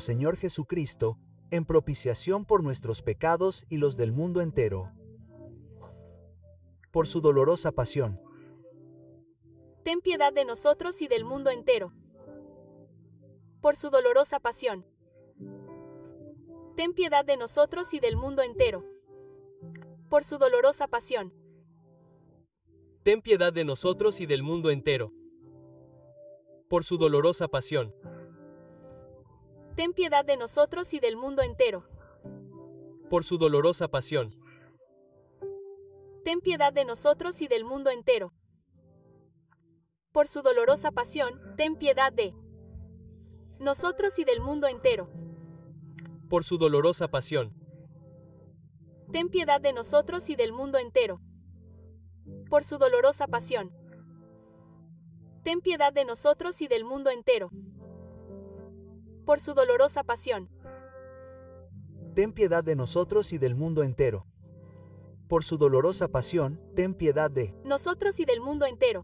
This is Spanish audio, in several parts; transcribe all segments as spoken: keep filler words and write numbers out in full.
Señor Jesucristo, en propiciación por nuestros pecados y los del mundo entero. Por su dolorosa pasión. Ten piedad de nosotros y del mundo entero. Por su dolorosa pasión. Ten piedad de nosotros y del mundo entero. Por su dolorosa pasión. Ten piedad de nosotros y del mundo entero. Por su dolorosa pasión. Ten piedad de nosotros y del mundo entero. Por su dolorosa pasión. Ten piedad de nosotros y del mundo entero. Por su dolorosa pasión, ten piedad de nosotros y del mundo entero. Por su dolorosa pasión. Ten piedad de nosotros y del mundo entero. Por su dolorosa pasión. Ten piedad de nosotros y del mundo entero. Por su dolorosa pasión. Ten piedad de nosotros y del mundo entero. Por su dolorosa pasión, ten piedad de nosotros y del mundo entero.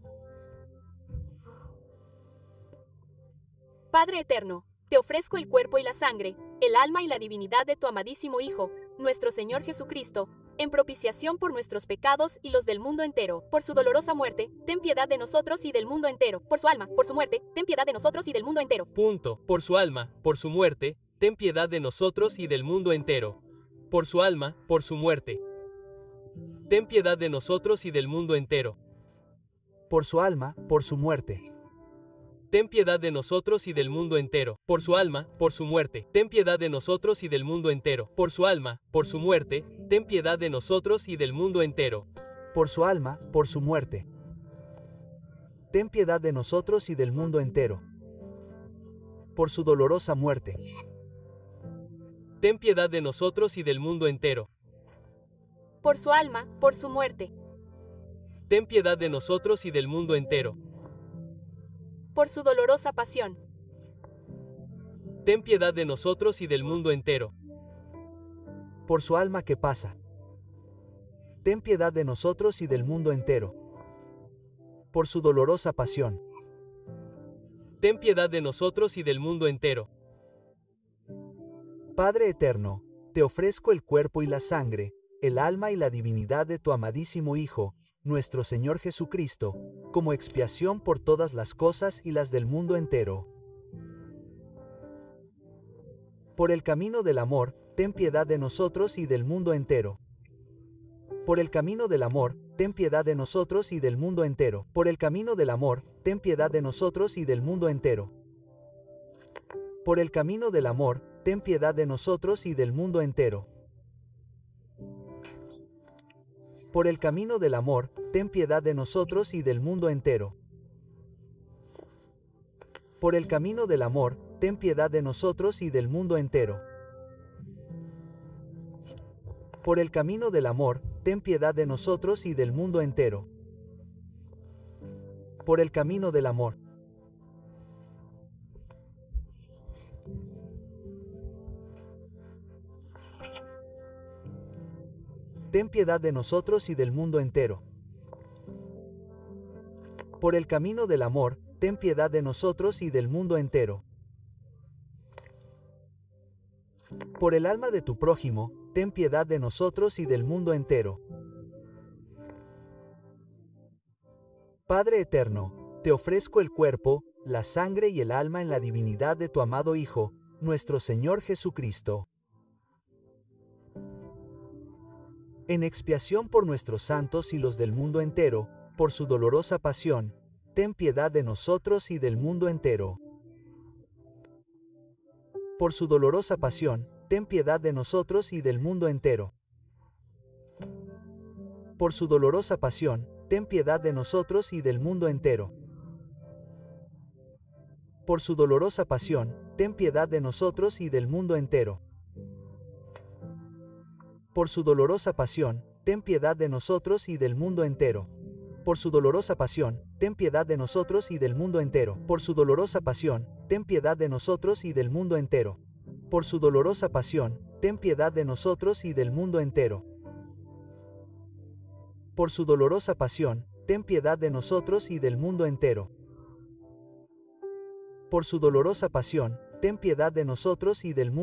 Padre eterno, te ofrezco el cuerpo y la sangre, el alma y la divinidad de tu amadísimo Hijo, nuestro Señor Jesucristo, en propiciación por nuestros pecados y los del mundo entero. Por su dolorosa muerte, ten piedad de nosotros y del mundo entero. Por su alma, por su muerte, ten piedad de nosotros y del mundo entero. Punto. Por su alma, por su muerte, ten piedad de nosotros y del mundo entero. Por su alma, por su muerte. Ten piedad de nosotros y del mundo entero. Por su alma, por su muerte. Ten piedad de nosotros y del mundo entero. Por su alma, por su muerte. Ten piedad de nosotros y del mundo entero. Por su alma, por su muerte. Ten piedad de nosotros y del mundo entero. Por su alma, por su muerte. Ten piedad de nosotros y del mundo entero. Por su dolorosa muerte. Ten piedad de nosotros y del mundo entero. Por su alma, por su muerte. Ten piedad de nosotros y del mundo entero. Por su dolorosa pasión. Ten piedad de nosotros y del mundo entero. Por su alma que pasa. Ten piedad de nosotros y del mundo entero. Por su dolorosa pasión. Ten piedad de nosotros y del mundo entero. Padre eterno, te ofrezco el cuerpo y la sangre, el alma y la divinidad de tu amadísimo Hijo, nuestro Señor Jesucristo, como expiación por todas las cosas y las del mundo entero. Por el camino del amor, ten piedad de nosotros y del mundo entero. Por el camino del amor, ten piedad de nosotros y del mundo entero. Por el camino del amor, ten piedad de nosotros y del mundo entero. Por el camino del amor, ten piedad de nosotros y del mundo entero. Por el camino del amor, ten piedad de nosotros y del mundo entero. Por el camino del amor, ten piedad de nosotros y del mundo entero. Por el camino del amor, ten piedad de nosotros y del mundo entero. Por el camino del amor. Ten piedad de nosotros y del mundo entero. Por el camino del amor, ten piedad de nosotros y del mundo entero. Por el alma de tu prójimo, ten piedad de nosotros y del mundo entero. Padre eterno, te ofrezco el cuerpo, la sangre y el alma en la divinidad de tu amado Hijo, nuestro Señor Jesucristo. En expiación por nuestros santos y los del mundo entero, por su dolorosa pasión, ten piedad de nosotros y del mundo entero. Por su dolorosa pasión, ten piedad de nosotros y del mundo entero. Por su dolorosa pasión, ten piedad de nosotros y del mundo entero. Por su dolorosa pasión, ten piedad de nosotros y del mundo entero. Por su dolorosa pasión, ten piedad de nosotros y del mundo entero. Por su dolorosa pasión, ten piedad de nosotros y del mundo entero. Por su dolorosa pasión, ten piedad de nosotros y del mundo entero. Por su dolorosa pasión, ten piedad de nosotros y del mundo entero. Por su dolorosa pasión, ten piedad de nosotros y del mundo entero. Por su dolorosa pasión, ten piedad de nosotros y del mundo